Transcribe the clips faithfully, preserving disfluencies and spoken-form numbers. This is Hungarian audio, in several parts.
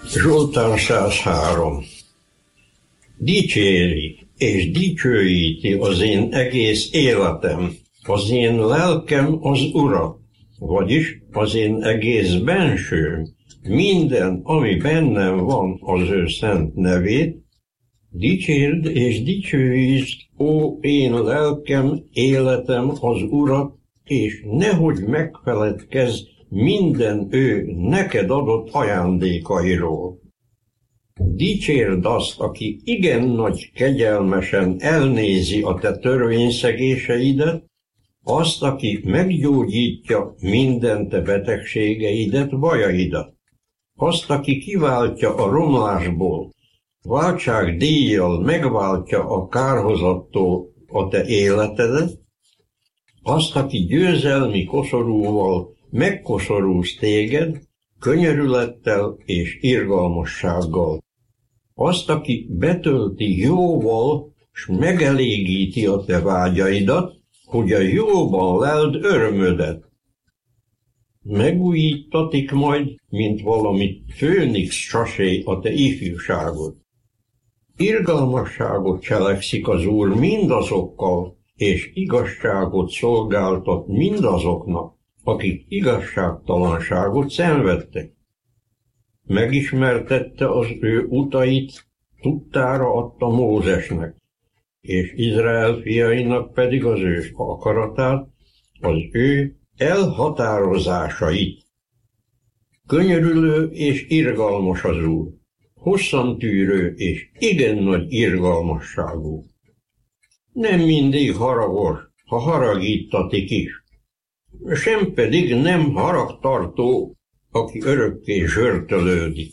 Zsoltár százhárom. Dicséri és dicsőíti az én egész életem, az én lelkem az Urat, vagyis az én egész bensőm, minden, ami bennem van az ő szent nevét, dicsérd és dicsőítsd, ó én lelkem, életem az Urat, és nehogy megfeledkezz minden ő neked adott ajándékairól. Dicsérd azt, aki igen nagy kegyelmesen elnézi a te törvényszegéseidet, azt, aki meggyógyítja minden te betegségeidet, bajaidat, azt, aki kiváltja a romlásból, váltságdíjjal megváltja a kárhozattól a te életedet, azt, aki győzelmi koszorúval megkoszorúz téged, könyörülettel és irgalmassággal. Azt, aki betölti jóval, s megelégíti a te vágyaidat, hogy a jóban leld örömödet. Megújítatik majd, mint valami főnix sasé a te ifjúságod. Irgalmasságot cselekszik az Úr mindazokkal, és igazságot szolgáltat mindazoknak, akik igazságtalanságot szenvedtek. Megismertette az ő utait, tudtára adta Mózesnek, és Izrael fiainak pedig az ő akaratát, az ő elhatározásait. Könyörülő és irgalmas az Úr, hosszantűrő és igen nagy irgalmasságú. Nem mindig haragos, ha haragítatik is, sem pedig nem haragtartó, aki örökké zsörtölődik.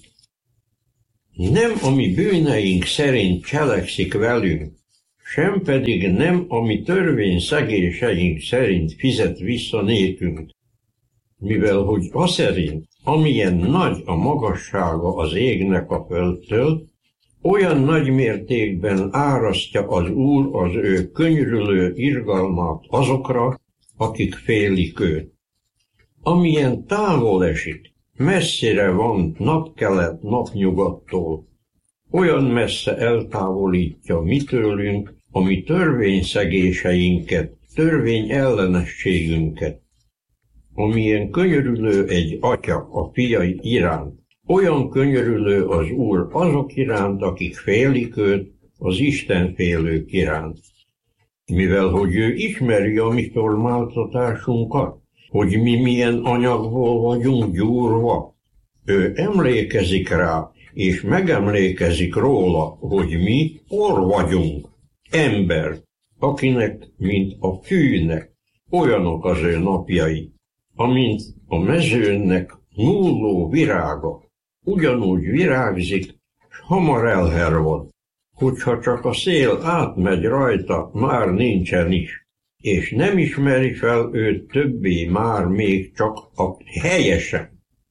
Nem a mi bűneink szerint cselekszik velünk, sem pedig nem a mi törvényszegéseink szerint fizet vissza nékünk, mivel hogy aszerint, amilyen nagy a magassága az égnek a földtől, olyan nagy mértékben árasztja az Úr az ő könyörülő irgalmát azokra, akik félik őt. Amilyen távol esik, messzire van napkelet napnyugattól, olyan messze eltávolítja mi tőlünk a mi törvényszegéseinket, törvény ellenességünket. Amilyen könyörülő egy atya a fiai iránt, olyan könyörülő az Úr azok iránt, akik félik őt, az Isten félők iránt. Mivel hogy ő ismeri a mi formáltatásunkat, hogy mi milyen anyagból vagyunk gyúrva, ő emlékezik rá, és megemlékezik róla, hogy mi por vagyunk, ember, akinek, mint a fűnek, olyanok az ő napjai, amint a mezőnek nulló virága, ugyanúgy virágzik, s hamar elhervad, hogyha csak a szél átmegy rajta, már nincsen is, és nem ismeri fel őt többé már még csak a helyesen.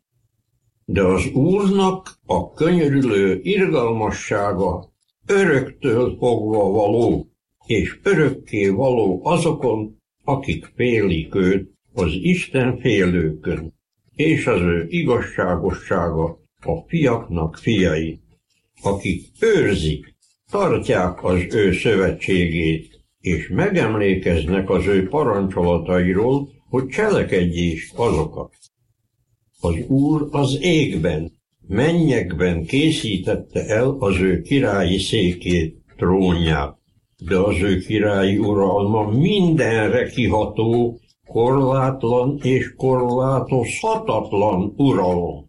De az Úrnak a könyörülő irgalmassága öröktől fogva való, és örökké való azokon, akik félik őt, az Isten félőkön, és az ő igazságossága a fiaknak fiai, akik őrzik, tartják az ő szövetségét, és megemlékeznek az ő parancsolatairól, hogy cselekedjék azokat. Az Úr az égben, mennyekben készítette el az ő királyi székét, trónját, de az ő királyi uralma mindenre kiható, korlátlan és korlátozhatatlan uralom.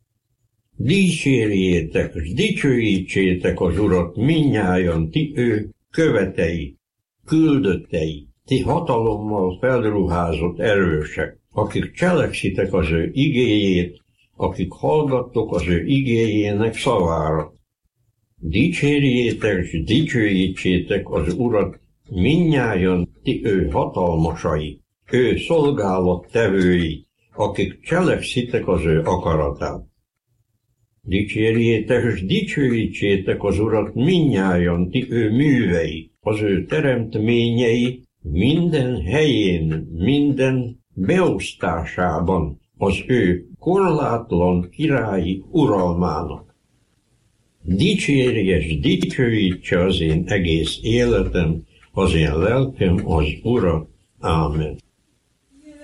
Dicsérjétek, s dicsőítsétek az Urat mindnyájan ti ő követei, küldöttei, ti hatalommal felruházott erősek, akik cselekszitek az ő igéjét, akik hallgattok az ő igéjének szavára. Dicsérjétek, s dicsőítsétek az Urat mindnyájan ti ő hatalmasai, ő szolgálattevői, akik cselekszitek az ő akaratát. Dicsérjétek, s dicsőítsétek az Urat mindnyájan ti ő művei, az ő teremtményei minden helyén, minden beosztásában az ő korlátlan királyi uralmának. dicsérje és dicsőítse az én egész életem, az én lelkem az Urat. Ámen.